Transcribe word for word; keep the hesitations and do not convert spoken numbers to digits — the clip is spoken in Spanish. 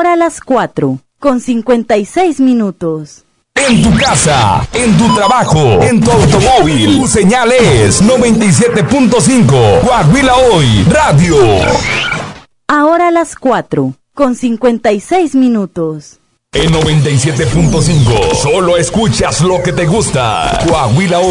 Ahora las cuatro, con cincuenta y seis minutos. En tu casa, en tu trabajo, en tu automóvil, tu señal es noventa y siete punto cinco. Coahuila Hoy, radio. Ahora las cuatro, con cincuenta y seis minutos. En noventa y siete punto cinco, solo escuchas lo que te gusta. Coahuila Hoy.